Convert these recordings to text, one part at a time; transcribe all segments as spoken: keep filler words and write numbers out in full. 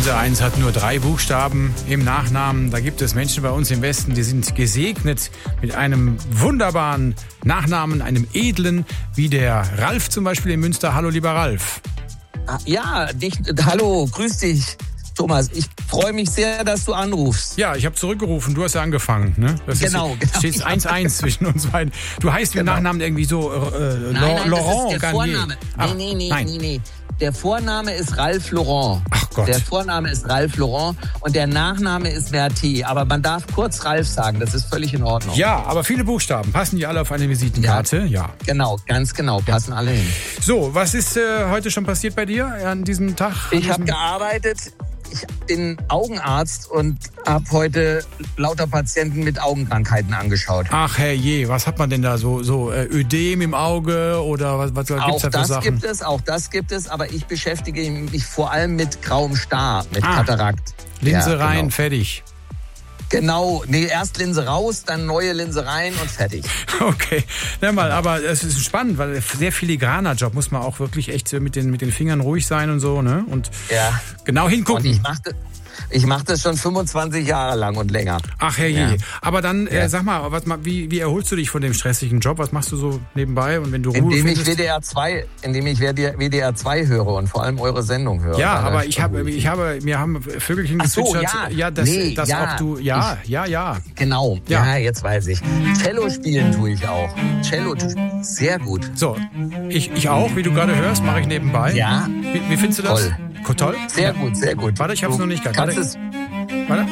Unser eins hat nur drei Buchstaben im Nachnamen. Da gibt es Menschen bei uns im Westen, die sind gesegnet mit einem wunderbaren Nachnamen, einem edlen, wie der Ralf zum Beispiel in Münster. Hallo, lieber Ralf. Ja, dich, hallo, grüß dich, Thomas. Ich freue mich sehr, dass du anrufst. Ja, ich habe zurückgerufen, du hast ja angefangen. Ne? Das genau, ist, genau. Steht eins eins zwischen uns beiden. Du heißt mit Genau. Nachnamen irgendwie so äh, Nein, nein, Laurent das ist der Garnier. Vorname. Ach, nee, nee, nee, nein. nee, nee. Der Vorname ist Ralf Laurent. Ach Gott. Der Vorname ist Ralf Laurent und der Nachname ist Merti. Aber man darf kurz Ralf sagen, das ist völlig in Ordnung. Ja, aber viele Buchstaben. Passen die alle auf eine Visitenkarte? Ja. ja. Genau, ganz genau, passen alle hin. So, was ist äh, heute schon passiert bei dir an diesem Tag? Ich habe gearbeitet. Ich bin Augenarzt und habe heute lauter Patienten mit Augenkrankheiten angeschaut. Ach herrje, was hat man denn da so? So äh, Ödem im Auge oder was, was gibt's Auch da für das Sachen? gibt es, auch das gibt es, aber ich beschäftige mich vor allem mit grauem Star, mit Ah. Katarakt. Linse Ja, rein, genau. fertig. Genau, nee, erst Linse raus, dann neue Linse rein und fertig. Okay, na mal, aber es ist spannend, weil sehr filigraner Job, muss man auch wirklich echt mit den, mit den Fingern ruhig sein und so, ne? Und Ja. genau hingucken. Und ich mache ich mach das schon fünfundzwanzig Jahre lang und länger. Ach herrje. Ja. Aber dann, äh, Ja. sag mal, was, wie, wie erholst du dich von dem stressigen Job? Was machst du so nebenbei? Und wenn du Ruhe Indem ich findest? W D R zwei, indem ich W D R zwei höre und vor allem eure Sendung höre. Ja, Da aber ich habe, ruhig. ich habe, mir haben Vögelchen Ach so, gezwitschert, ja. ja, dass, Nee, dass ja. auch du, ja, ja, ja. Genau, Ja. ja. jetzt weiß ich. Cello spielen tue ich auch. Cello, sehr gut. So, ich, ich auch, wie du gerade hörst, mache ich nebenbei. Ja. Wie, wie findest du das? Toll. Ko- Toll? Sehr gut, sehr gut. Warte, ich hab's Du noch nicht gehabt. kannst Warte. es, Warte.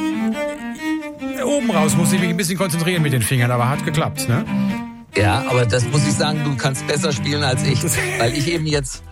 Oben raus muss ich mich ein bisschen konzentrieren mit den Fingern, aber hat geklappt, ne? ja, aber das muss ich sagen, du kannst besser spielen als ich, weil ich eben jetzt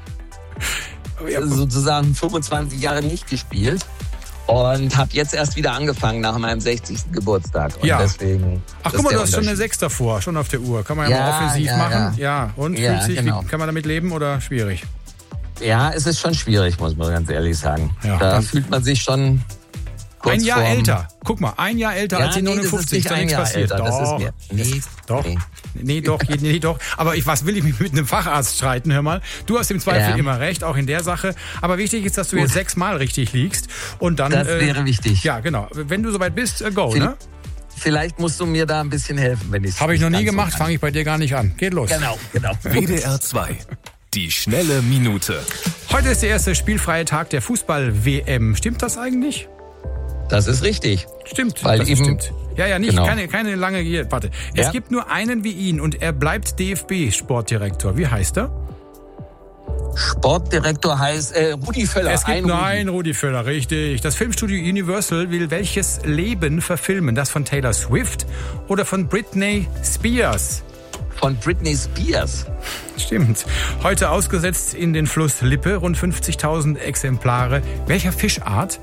sozusagen fünfundzwanzig Jahre nicht gespielt und habe jetzt erst wieder angefangen nach meinem sechzigsten Geburtstag. Und Ja. deswegen. Ach, das guck mal, ist der du hast schon eine Unterschied. sechs davor, schon auf der Uhr. Kann man ja, Ja, mal offensiv ja, machen. ja. Ja, und Ja, fühlt sich, genau. wie, kann man damit leben oder schwierig? Ja, es ist schon schwierig, muss man ganz ehrlich sagen. Ja, da dann- fühlt man sich schon kurz Ein Jahr vorm- älter. Guck mal, ein Jahr älter Ja, als die nee, das ist neunundfünfzig. nicht Ist doch ein nichts Jahr passiert. älter, Doch. das ist mir. Nee, Doch. nee. Nee, doch, nee, doch. Aber ich, was will ich mich mit einem Facharzt streiten? Hör mal. Du hast im Zweifel Ja. immer recht, auch in der Sache. Aber wichtig ist, dass du Gut. jetzt sechsmal richtig liegst. Und dann. Das wäre wichtig. Ja, genau. Wenn du soweit bist, äh, go, Viel- ne? Vielleicht musst du mir da ein bisschen helfen, wenn ich es Habe ich noch nie ganz so gemacht, kann. fange ich bei dir gar nicht an. Geht los. Genau, genau. W D R zwei. Die schnelle Minute. Heute ist der erste spielfreie Tag der Fußball-W M. Stimmt das eigentlich? Das ist richtig. Stimmt, Weil das eben- stimmt. Ja, ja, nicht, Genau. keine, keine lange hier. Warte. Es Ja. gibt nur einen wie ihn und er bleibt D F B-Sportdirektor. Wie heißt er? Sportdirektor heißt äh, Rudi Völler. Es gibt ein nur Rudi. einen Rudi Völler, richtig. Das Filmstudio Universal will welches Leben verfilmen? Das von Taylor Swift oder von Britney Spears? Von Britney Spears. Stimmt. Heute ausgesetzt in den Fluss Lippe, rund fünfzigtausend Exemplare. Welcher Fischart?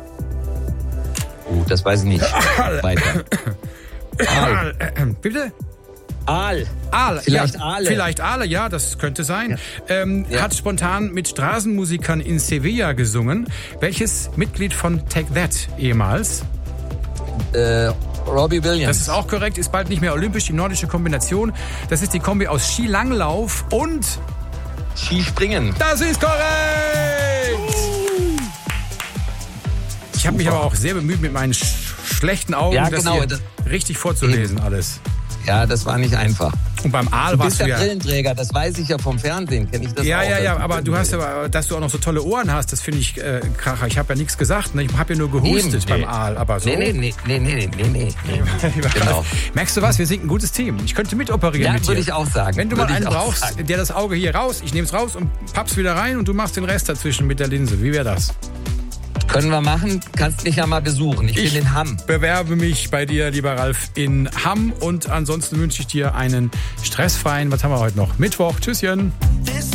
Uh, das weiß ich nicht. Weiter. Aal. Äh, bitte? Aal. Aal. Vielleicht ja, Aale. Vielleicht Aale, ja, das könnte sein. Ähm, Ja. Hat spontan mit Straßenmusikern in Sevilla gesungen. Welches Mitglied von Take That ehemals? Äh, Robbie Williams. Das ist auch korrekt, ist bald nicht mehr olympisch, die nordische Kombination. Das ist die Kombi aus Skilanglauf und... Skispringen. Das ist korrekt! Ich habe mich aber auch sehr bemüht, mit meinen sch schlechten Augen Ja, das genau, hier das- richtig vorzulesen alles. Ja, das war nicht einfach. Und beim Aal Du warst bist du der ja... Brillenträger, das weiß ich ja vom Fernsehen. Kenn ich das Ja, auch, ja, dass ja, du aber du hast Brillenträger- aber, dass du auch noch so tolle Ohren hast, das finde ich äh, kracher. Ich habe ja nichts gesagt, ne? Ich habe ja nur gehustet Eben, beim nee. Aal, aber so... Nee, nee, nee, nee, nee, nee, nee, nee. Genau. Merkst du was? Wir sind ein gutes Team. Ich könnte mitoperieren Ja, mit dir. würde ich auch sagen. Wenn du mal Würde ich einen auch brauchst, sagen. der das Auge hier raus, ich nehme es raus und papp's wieder rein und du machst den Rest dazwischen mit der Linse. Wie wäre das? Können wir machen. Kannst mich ja mal besuchen. Ich, Ich- bin in Hamm. Bewerbe mich bei dir, lieber Ralf, in Hamm und ansonsten wünsche ich dir einen stressfreien, was haben wir heute noch? Mittwoch. Tschüsschen. This